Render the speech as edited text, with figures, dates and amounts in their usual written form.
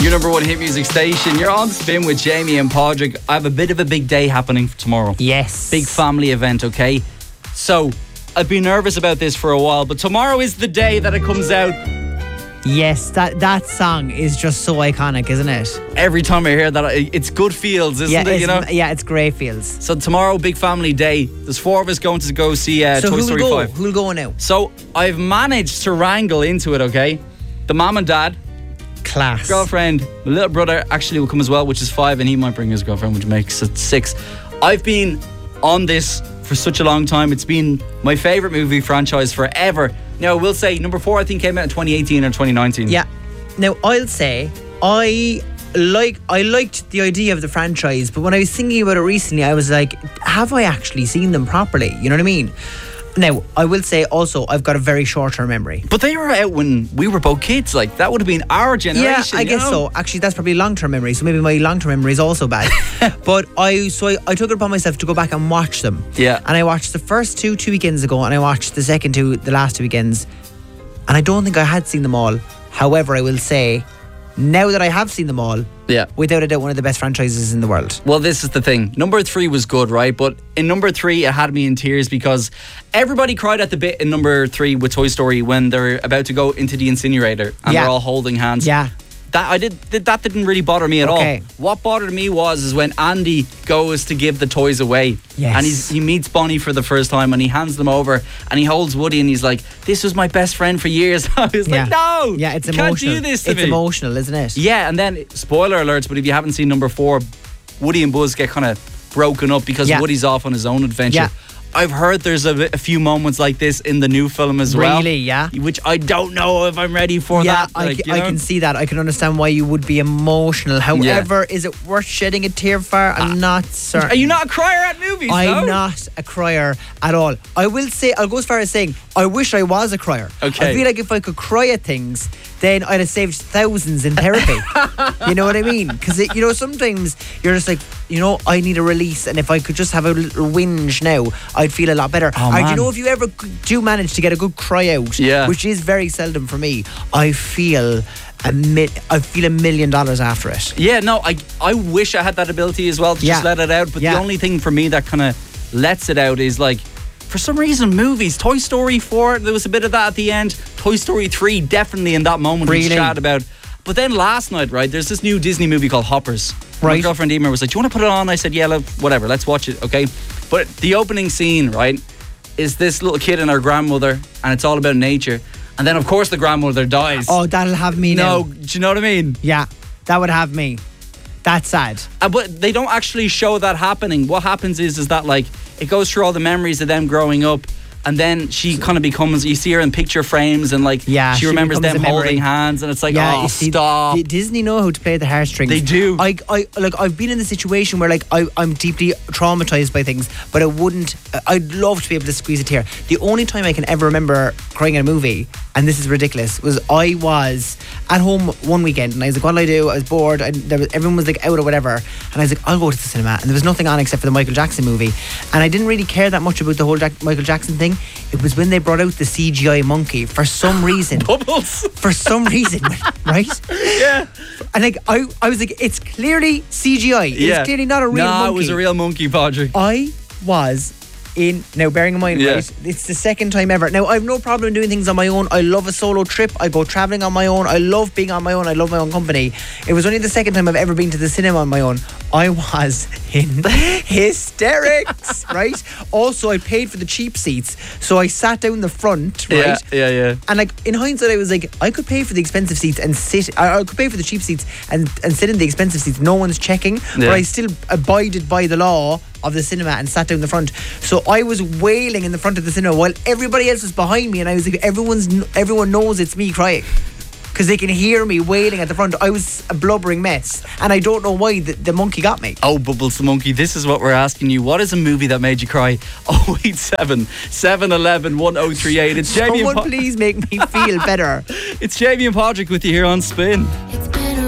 Your number one hit music station. You're on Spin with Jamie and Padraig. I have a bit of a big day happening for tomorrow. Yes. Big family event, okay? So, I've been nervous about this for a while, but tomorrow is the day that it comes out. Yes, that song is just so iconic, isn't it? Every time I hear that, it's good feels, isn't it? You know? Yeah, it's great feels. So tomorrow, big family day. There's 4 of us going to go see Toy Story 5. Who'll go now? So I've managed to wrangle into it, okay? The mom and dad, Class. girlfriend, my little brother actually will come as well, which is 5, and he might bring his girlfriend, which makes it 6. I've been on this for such a long time. It's been my favourite movie franchise forever. Now, I will say, number 4, I think, came out in 2018 or 2019. Yeah. Now, I'll say, I liked the idea of the franchise, but when I was thinking about it recently, I was like, have I actually seen them properly? You know what I mean? Now, I will say also, I've got a very short-term memory. But they were out when we were both kids. Like, that would have been our generation. Yeah, I guess so. Actually, that's probably long-term memory, so maybe my long-term memory is also bad. But I took it upon myself to go back and watch them. Yeah. And I watched the first two weekends ago, and I watched the second two the last 2 weekends. And I don't think I had seen them all. However, I will say, now that I have seen them all, Yeah. without a doubt, one of the best franchises in the world. Well, this is the thing. Number 3 was good, right? But in number 3, it had me in tears because everybody cried at the bit in number 3 with Toy Story when they're about to go into the incinerator and Yeah. they're all holding hands. Yeah. That didn't really bother me at all. What bothered me is when Andy goes to give the toys away. Yes. And he meets Bonnie for the first time and he hands them over and he holds Woody and he's like, "This was my best friend for years." I was like, no, Yeah, it's you emotional. can't do this to It's me. emotional, isn't it? Yeah, and then, spoiler alerts, but if you haven't seen number 4, Woody and Buzz get kind of broken up because Yeah. Woody's off on his own adventure. Yeah. I've heard there's a few moments like this in the new film as well. Really, yeah. Which I don't know if I'm ready for Yeah, that. I can see that. I can understand why you would be emotional. However, is it worth shedding a tear for? I'm not certain. Are you not a crier at movies? I'm no? not a crier at all. I will say, I'll go as far as saying, I wish I was a crier. Okay. I feel like if I could cry at things, then I'd have saved thousands in therapy. You know what I mean? Because, sometimes you're just like, I need a release, and if I could just have a little whinge now, I'd feel a lot better. Oh, and man. if you ever do manage to get a good cry out, Yeah. which is very seldom for me, I feel $1 million after it. Yeah, no, I wish I had that ability as well to just let it out. But the only thing for me that kind of lets it out is like, for some reason, movies. Toy Story 4, there was a bit of that at the end. Toy Story 3, definitely in that moment we chatted about. But then last night, right, there's this new Disney movie called Hoppers. Right. My girlfriend Emer was like, "Do you want to put it on?" I said, "Yeah, whatever, let's watch it, okay?" But the opening scene, right, is this little kid and her grandmother, and it's all about nature. And then, of course, the grandmother dies. Oh, that'll have me now. No, do you know what I mean? Yeah, that would have me. That's sad. But they don't actually show that happening. What happens is that, like, it goes through all the memories of them growing up, and then she kind of becomes, you see her in picture frames, and like, she remembers them holding hands, and it's like, stop. Disney know how to play the heartstrings. They do. I've been in the situation where like I'm deeply traumatized by things, but I'd love to be able to squeeze a tear. The only time I can ever remember crying in a movie, and this is ridiculous, was I was at home one weekend and I was like, what'll I do? I was bored, everyone was like out or whatever, and I was like, I'll go to the cinema, and there was nothing on except for the Michael Jackson movie, and I didn't really care that much about the whole Michael Jackson thing. It was when they brought out the CGI monkey for some reason. Bubbles. For some reason, right? Yeah. And like I was like, it's clearly CGI. It's clearly not a real monkey. No, it was a real monkey, Padraig. I was now bearing in mind, right, it's the second time ever. Now, I have no problem doing things on my own. I love a solo trip. I go travelling on my own. I love being on my own. I love my own company. It was only the second time I've ever been to the cinema on my own. I was in hysterics, right? Also, I paid for the cheap seats, so I sat down the front, right? Yeah. And like, in hindsight, I was like, I could pay for the expensive seats and sit. I could pay for the cheap seats and sit in the expensive seats. No one's checking, but I still abided by the law of the cinema and sat down the front. So I was wailing in the front of the cinema while everybody else was behind me, and I was like, everyone knows it's me crying because they can hear me wailing at the front. I was a blubbering mess, and I don't know why the monkey got me. Oh, Bubbles the monkey, this is what we're asking you. What is a movie that made you cry? 087 711 1038. It's Jamie. Someone please make me feel better. It's Jamie and Padraig with you here on Spin.